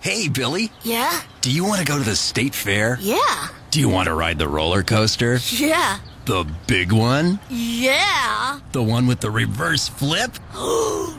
Hey, Billy. Yeah? Do you want to go to the state fair? Yeah. Do you want to ride the roller coaster? Yeah. The big one? Yeah. The one with the reverse flip?